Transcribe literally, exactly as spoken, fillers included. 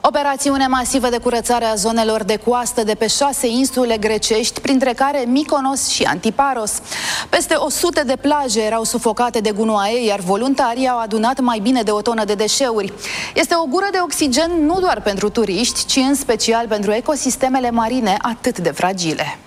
Operațiune masivă de curățare a zonelor de coastă de pe șase insule grecești, printre care Mykonos și Antiparos. Peste o sută de plaje erau sufocate de gunoaie, iar voluntarii au adunat mai bine de o tonă de deșeuri. Este o gură de oxigen nu doar pentru turiști, ci în special pentru ecosistemele marine atât de fragile.